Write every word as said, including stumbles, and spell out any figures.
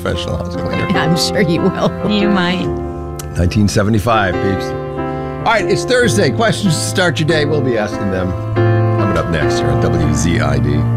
professional house cleaner. I'm sure you will. You might. nineteen seventy-five, peeps. All right, it's Thursday. Questions to start your day. We'll be asking them coming up next here on W Z I D.